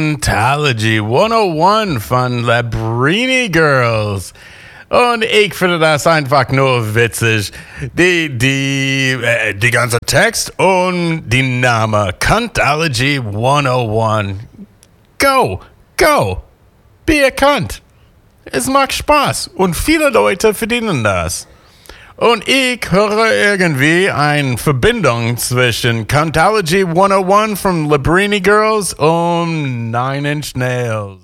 Cantology 101 von Labrini Girls. Und ich finde das einfach nur witzig. Die ganze Text und die Name Cantology 101. Go, be a Kant. Es macht Spaß und viele Leute verdienen das. Und ich höre irgendwie eine Verbindung zwischen Cantology 101 von Labrini Girls und Nine Inch Nails.